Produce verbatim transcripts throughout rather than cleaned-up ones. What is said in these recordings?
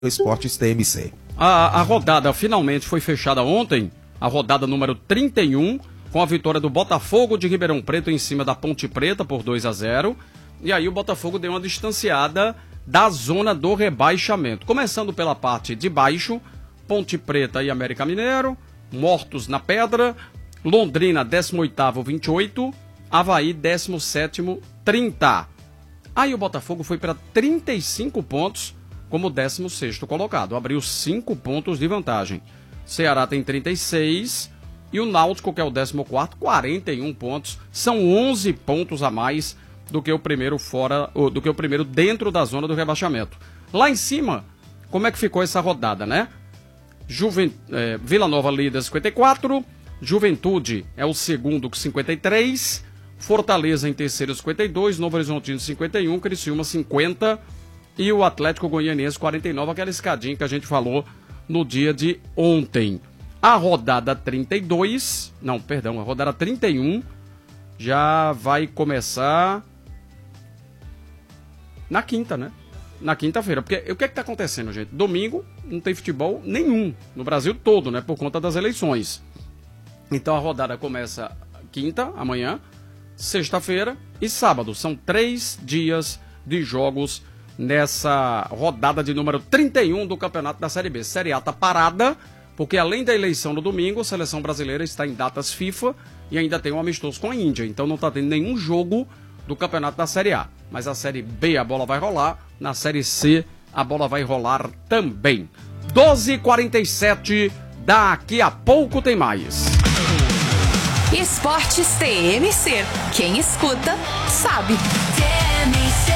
Esportes T M C. A, a rodada finalmente foi fechada ontem, a rodada número trinta e um, com a vitória do Botafogo de Ribeirão Preto em cima da Ponte Preta por dois a zero. E aí o Botafogo deu uma distanciada da zona do rebaixamento. Começando pela parte de baixo, Ponte Preta e América Mineiro, mortos na pedra, Londrina décimo oitavo, vinte e oito, Avaí décimo sétimo, trinta. Aí o Botafogo foi para trinta e cinco pontos como décimo sexto colocado, abriu cinco pontos de vantagem. Ceará tem trinta e seis e o Náutico, que é o décimo quarto, quarenta e um pontos, são onze pontos a mais do que o primeiro fora, do que o primeiro dentro da zona do rebaixamento. Lá em cima, como é que ficou essa rodada, né? Juven... É, Vila Nova líder cinquenta e quatro, Juventude é o segundo com cinquenta e três, Fortaleza em terceiro cinquenta e dois, Novo Horizontino cinquenta e um, Criciúma cinquenta e o Atlético Goianiense quarenta e nove, aquela escadinha que a gente falou no dia de ontem. A rodada trinta e dois, não, perdão, a rodada trinta e um já vai começar na quinta, né? Na quinta-feira, porque o que é que tá acontecendo, gente? Domingo não tem futebol nenhum, no Brasil todo, né? Por conta das eleições. Então a rodada começa quinta, amanhã, sexta-feira e sábado. São três dias de jogos nessa rodada de número trinta e um do Campeonato da Série B. Série A tá parada, porque além da eleição no domingo, a seleção brasileira está em datas FIFA e ainda tem um amistoso com a Índia. Então não tá tendo nenhum jogo do Campeonato da Série A. Mas a Série B a bola vai rolar, na Série C a bola vai rolar também. doze e quarenta e sete, daqui a pouco tem mais. Esportes T M C. Quem escuta, sabe. T M C.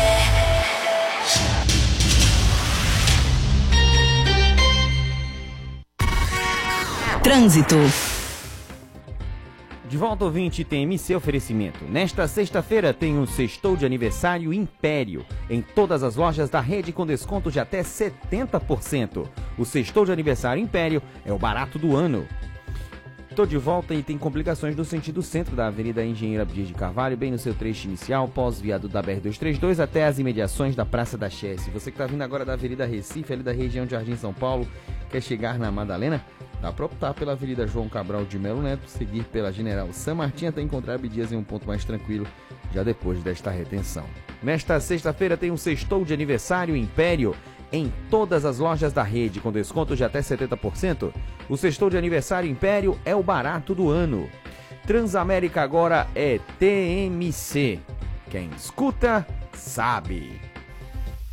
Trânsito. De volta, ouvinte, T M C Oferecimento. Nesta sexta-feira tem o Sextou de Aniversário Império, em todas as lojas da rede com desconto de até setenta por cento. O Sextou de Aniversário Império é o barato do ano. Estou de volta e tem complicações no sentido centro da Avenida Engenheiro Abdias de Carvalho, bem no seu trecho inicial, pós-viado da B R duzentos e trinta e dois, até as imediações da Praça da Chesse. Você que está vindo agora da Avenida Recife, ali da região de Jardim São Paulo, quer chegar na Madalena, dá para optar pela Avenida João Cabral de Melo Neto, seguir pela General San Martin até encontrar Abdias em um ponto mais tranquilo, já depois desta retenção. Nesta sexta-feira tem um Sextou de Aniversário Império, em todas as lojas da rede, com desconto de até setenta por cento. O Sextou de Aniversário Império é o barato do ano. Transamérica agora é T M C. Quem escuta, sabe.